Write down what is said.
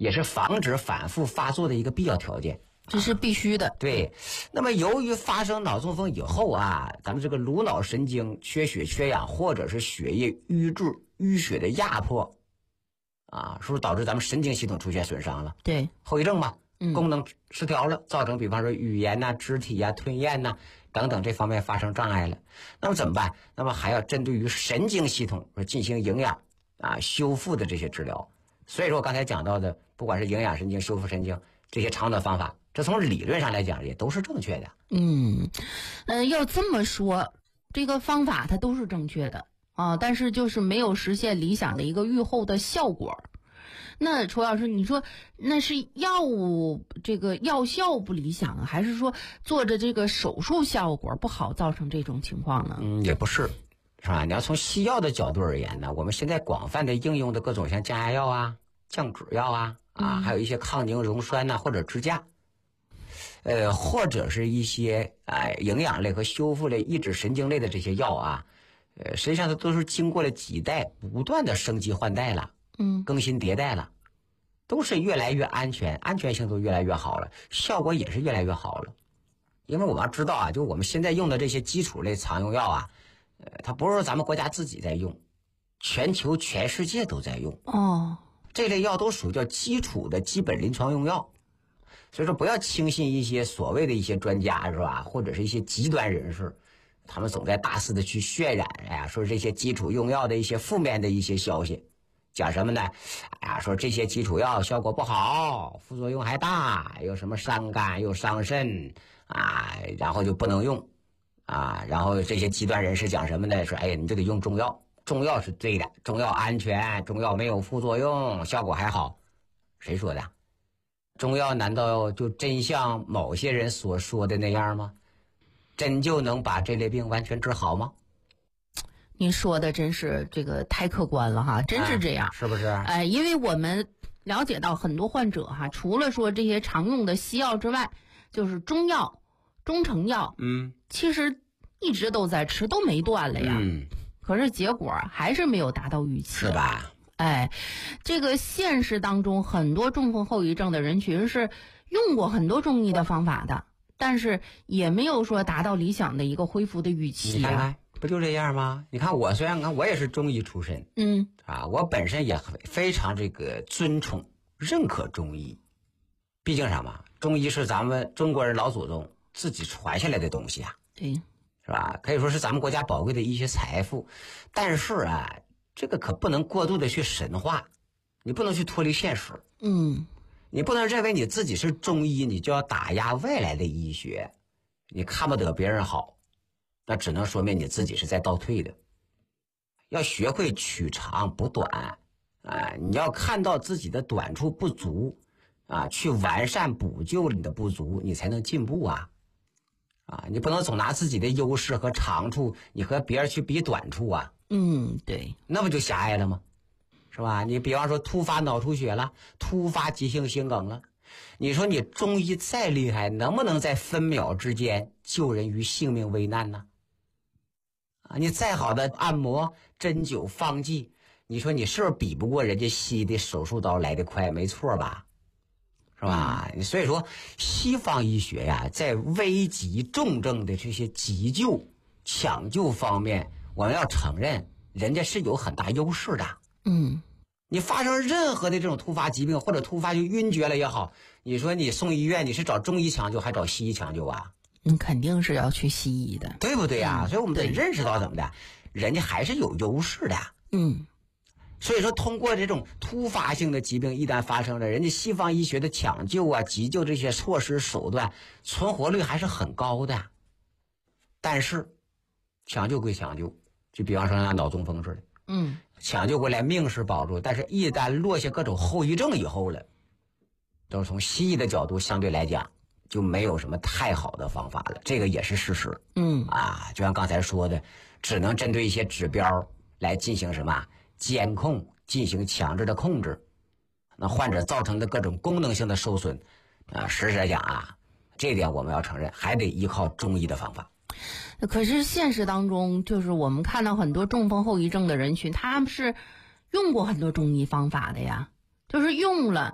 也是防止反复发作的一个必要条件。 这是必须的。 对，那么由于发生脑中风以后啊，咱们这个颅脑神经缺血缺氧，或者是血液淤滞淤血的压迫啊，是不是导致咱们神经系统出现损伤了？ 对， 后遗症嘛，功能失调了，造成比方说语言呐、肢体呀、吞咽呐等等这方面发生障碍了。那么怎么办？那么还要针对于神经系统进行营养啊修复的这些治疗。所以说我刚才讲到的，不管是营养神经、修复神经这些长短方法，这从理论上来讲也都是正确的。 要这么说，这个方法它都是正确的啊，但是就是没有实现理想的一个预后的效果。那楚老师，你说那是药物这个药效不理想啊，还是说做着这个手术效果不好造成这种情况呢？ 也不是，是吧？你要从西药的角度而言呢，我们现在广泛的应用的各种像降压药啊、降脂药啊，还有一些抗凝溶栓呐，或者支架，或者是一些营养类和修复类、抑制神经类的这些药啊，实际上它都是经过了几代不断的升级换代了，更新迭代了，都是越来越安全，安全性都越来越好了，效果也是越来越好了。因为我们要知道啊，就我们现在用的这些基础类常用药啊，它不是说咱们国家自己在用，全球全世界都在用。这类药都属于叫基础的基本临床用药。所以说不要轻信一些所谓的一些专家，是吧？或者是一些极端人士，他们总在大肆的去渲染说这些基础用药的一些负面的一些消息。讲什么呢？说这些基础药效果不好，副作用还大，又什么伤肝又伤肾然后就不能用然后这些极端人士讲什么呢？说你就得用中药，中药是对的，中药安全，中药没有副作用，效果还好。谁说的？中药难道就真像某些人所说的那样吗？真就能把这类病完全治好吗？ 您说的真是这个太客观了哈，真是这样， 是不是？ 因为我们了解到很多患者哈，除了说这些常用的西药之外，就是中药、中成药，其实一直都在吃，都没断了呀。可是结果还是没有达到预期， 是吧？ 这个现实当中很多中风后遗症的人群是用过很多中医的方法的，但是也没有说达到理想的一个恢复的预期。 你看看，不就这样吗？你看我虽然我也是中医出身，我本身也非常这个尊崇、认可中医。毕竟什么？中医是咱们中国人老祖宗自己传下来的东西啊， 对， 是吧？可以说是咱们国家宝贵的医学财富。但是这个可不能过度的去神化，你不能去脱离现实。你不能认为你自己是中医，你就要打压外来的医学，你看不得别人好，那只能说明你自己是在倒退的。要学会取长补短，你要看到自己的短处不足，去完善补救你的不足，你才能进步你不能总拿自己的优势和长处，你和别人去比短处对， 那不就狭隘了吗？是吧？你比方说突发脑出血了，突发急性心梗了，你说你中医再厉害，能不能在分秒之间救人于性命危难呢？你再好的按摩、针灸、方剂，你说你是不是比不过人家西医的手术刀来得快？没错吧？是吧？所以说西方医学在危急重症的这些急救、抢救方面，我们要承认人家是有很大优势的。你发生任何的这种突发疾病或者突发就晕厥了也好，你说你送医院，你是找中医抢救还找西医抢救啊？ 肯定是要去西医的， 对不对所以我们得认识到怎么的，人家还是有优势的。所以说通过这种突发性的疾病一旦发生了，人家西方医学的抢救急救这些措施手段存活率还是很高的。但是抢救归抢救，就比方说像脑中风似的，抢救过来命是保住，但是一旦落下各种后遗症以后了，都是从西医的角度相对来讲就没有什么太好的方法了，这个也是事实。就像刚才说的，只能针对一些指标来进行什么监控，进行强制的控制。那患者造成的各种功能性的受损实际来讲这一点我们要承认，还得依靠中医的方法。 可是现实当中，就是我们看到很多中风后遗症的人群，他们是用过很多中医方法的呀，就是用了